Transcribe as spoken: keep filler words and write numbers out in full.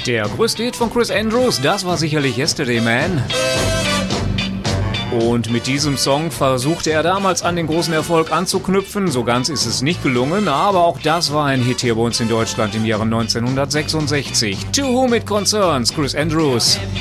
Der größte Hit von Chris Andrews, das war sicherlich Yesterday Man. Und mit diesem Song versuchte er damals an den großen Erfolg anzuknüpfen. So ganz ist es nicht gelungen, aber auch das war ein Hit hier bei uns in Deutschland im Jahre neunzehnhundertsechsundsechzig. To Whom It Concerns, Chris Andrews.